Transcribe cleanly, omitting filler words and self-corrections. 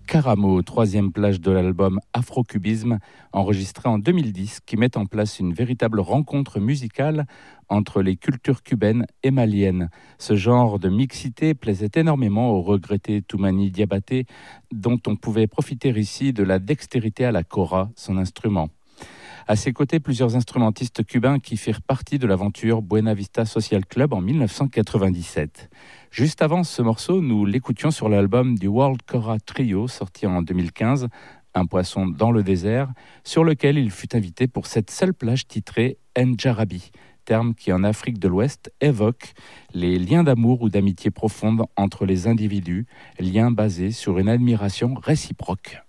Karamo, troisième plage de l'album Afrocubisme, enregistré en 2010, qui met en place une véritable rencontre musicale entre les cultures cubaines et maliennes. Ce genre de mixité plaisait énormément au regretté Toumani Diabaté, dont on pouvait profiter ici de la dextérité à la kora, son instrument. À ses côtés, plusieurs instrumentistes cubains qui firent partie de l'aventure Buena Vista Social Club en 1997. Juste avant ce morceau, nous l'écoutions sur l'album du World Kora Trio, sorti en 2015, Un poisson dans le désert, sur lequel il fut invité pour cette seule plage titrée Njarabi, terme qui en Afrique de l'Ouest évoque les liens d'amour ou d'amitié profonde entre les individus, liens basés sur une admiration réciproque.